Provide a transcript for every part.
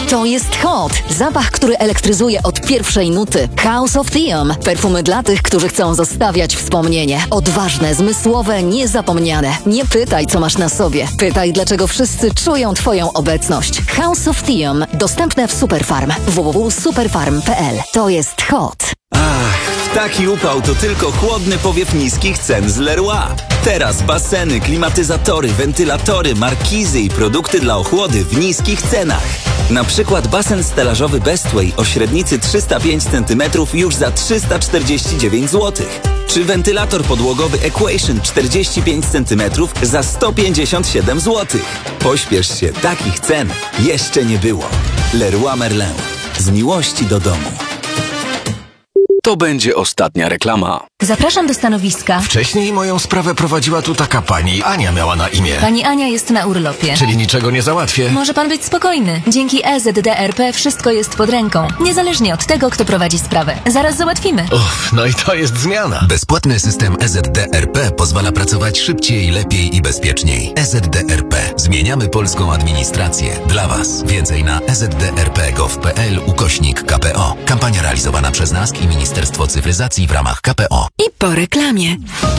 To jest Hot. Zapach, który elektryzuje od pierwszej nuty. House of Theum. Perfumy dla tych, którzy chcą zostawiać wspomnienie. Odważne, zmysłowe, niezapomniane. Nie pytaj, co masz na sobie. Pytaj, dlaczego wszyscy czują Twoją obecność. House of Theum. Dostępne w Superfarm. www.superfarm.pl. To jest Hot. W taki upał to tylko chłodny powiew niskich cen z Leroy. Teraz baseny, klimatyzatory, wentylatory, markizy i produkty dla ochłody w niskich cenach. Na przykład basen stelażowy Bestway o średnicy 305 cm już za 349 zł. Czy wentylator podłogowy Equation 45 cm za 157 zł. Pośpiesz się, takich cen jeszcze nie było. Leroy Merlin. Z miłości do domu. To będzie ostatnia reklama. Zapraszam do stanowiska. Wcześniej moją sprawę prowadziła tu taka pani. Ania miała na imię. Pani Ania jest na urlopie. Czyli niczego nie załatwię. Może pan być spokojny. Dzięki EZDRP wszystko jest pod ręką. Niezależnie od tego, kto prowadzi sprawę. Zaraz załatwimy. Uff, no i to jest zmiana. Bezpłatny system EZDRP pozwala pracować szybciej, lepiej i bezpieczniej. EZDRP. Zmieniamy polską administrację. Dla Was. Więcej na ezdrp.gov.pl/KPO. Kampania realizowana przez NASK i Ministerstwo Cyfryzacji w ramach KPO. I po reklamie.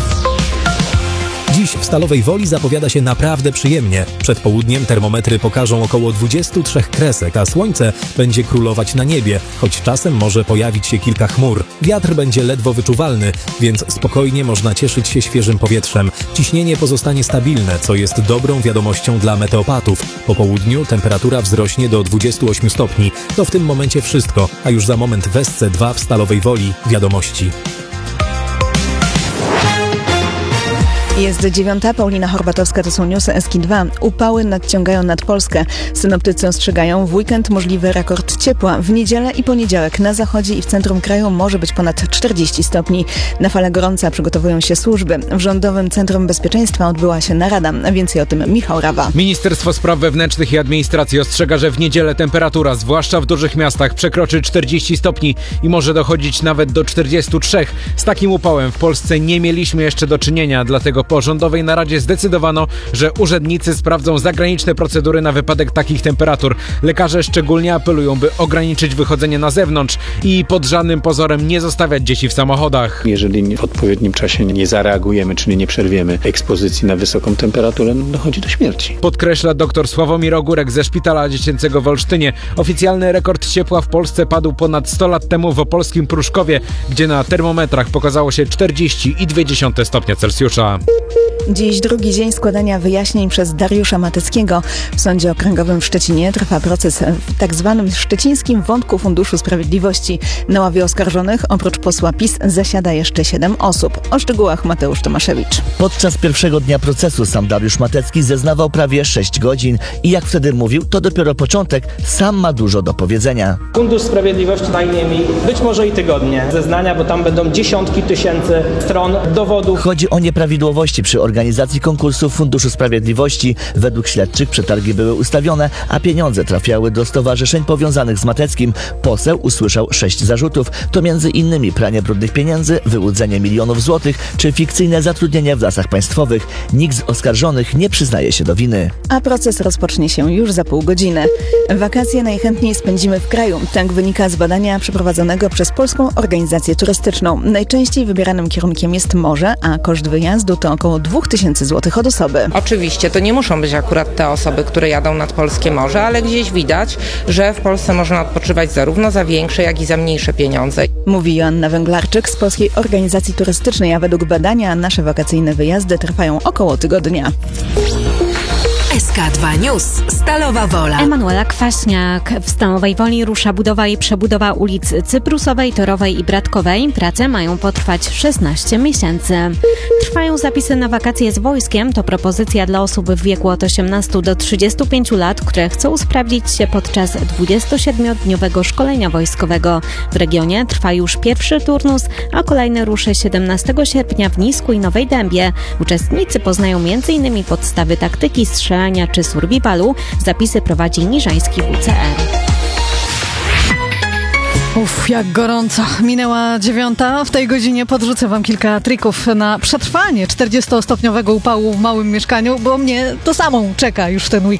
Dziś w Stalowej Woli zapowiada się naprawdę przyjemnie. Przed południem termometry pokażą około 23 kresek, a słońce będzie królować na niebie, choć czasem może pojawić się kilka chmur. Wiatr będzie ledwo wyczuwalny, więc spokojnie można cieszyć się świeżym powietrzem. Ciśnienie pozostanie stabilne, co jest dobrą wiadomością dla meteopatów. Po południu temperatura wzrośnie do 28 stopni. To w tym momencie wszystko, a już za moment w SC2 w Stalowej Woli wiadomości. Jest 9:00, Paulina Horbatowska, to są newsy SK2. Upały nadciągają nad Polskę. Synoptycy ostrzegają, w weekend możliwy rekord ciepła. W niedzielę i poniedziałek na zachodzie i w centrum kraju może być ponad 40 stopni. Na falę gorąca przygotowują się służby. W Rządowym Centrum Bezpieczeństwa odbyła się narada. Więcej o tym Michał Rawa. Ministerstwo Spraw Wewnętrznych i Administracji ostrzega, że w niedzielę temperatura, zwłaszcza w dużych miastach, przekroczy 40 stopni i może dochodzić nawet do 43. Z takim upałem w Polsce nie mieliśmy jeszcze do czynienia, dlatego po rządowej naradzie zdecydowano, że urzędnicy sprawdzą zagraniczne procedury na wypadek takich temperatur. Lekarze szczególnie apelują, by ograniczyć wychodzenie na zewnątrz i pod żadnym pozorem nie zostawiać dzieci w samochodach. Jeżeli w odpowiednim czasie nie zareagujemy, czyli nie przerwiemy ekspozycji na wysoką temperaturę, dochodzi do śmierci. Podkreśla dr Sławomir Ogórek ze Szpitala Dziecięcego w Olsztynie. Oficjalny rekord ciepła w Polsce padł ponad 100 lat temu w opolskim Pruszkowie, gdzie na termometrach pokazało się 40,2 stopnia Celsjusza. Dziś drugi dzień składania wyjaśnień przez Dariusza Mateckiego. W Sądzie Okręgowym w Szczecinie trwa proces w tzw. szczecińskim wątku Funduszu Sprawiedliwości. Na ławie oskarżonych oprócz posła PiS zasiada jeszcze 7 osób. O szczegółach Mateusz Tomaszewicz. Podczas pierwszego dnia procesu sam Dariusz Matecki zeznawał prawie 6 godzin i jak wtedy mówił, to dopiero początek, sam ma dużo do powiedzenia. Fundusz Sprawiedliwości zajmie mi być może i tygodnie zeznania, bo tam będą dziesiątki tysięcy stron dowodów. Chodzi o nieprawidłowości przy organizacji konkursu Funduszu Sprawiedliwości. Według śledczych przetargi były ustawione, a pieniądze trafiały do stowarzyszeń powiązanych z Mateckim. Poseł usłyszał 6 zarzutów. To m.in. pranie brudnych pieniędzy, wyłudzenie milionów złotych czy fikcyjne zatrudnienie w Lasach Państwowych. Nikt z oskarżonych nie przyznaje się do winy. A proces rozpocznie się już za pół godziny. Wakacje najchętniej spędzimy w kraju. Tak wynika z badania przeprowadzonego przez Polską Organizację Turystyczną. Najczęściej wybieranym kierunkiem jest morze, a koszt wyjazdu to około 2000 zł od osoby. Oczywiście to nie muszą być akurat te osoby, które jadą nad polskie morze, ale gdzieś widać, że w Polsce można odpoczywać zarówno za większe, jak i za mniejsze pieniądze. Mówi Joanna Węglarczyk z Polskiej Organizacji Turystycznej, a według badania nasze wakacyjne wyjazdy trwają około tygodnia. SK2 News. Stalowa Wola. Emanuela Kwaśniak. W Stalowej Woli rusza budowa i przebudowa ulic Cyprusowej, Torowej i Bratkowej. Prace mają potrwać 16 miesięcy. Trwają zapisy na wakacje z wojskiem. To propozycja dla osób w wieku od 18 do 35 lat, które chcą sprawdzić się podczas 27-dniowego szkolenia wojskowego. W regionie trwa już pierwszy turnus, a kolejny ruszy 17 sierpnia w Nisku i Nowej Dębie. Uczestnicy poznają m.in. podstawy taktyki, strzelania czy survivalu. Zapisy prowadzi Niżański WCR. Jak gorąco. Minęła 9:00. W tej godzinie podrzucę wam kilka trików na przetrwanie 40-stopniowego upału w małym mieszkaniu, bo mnie to samo czeka już ten weekend.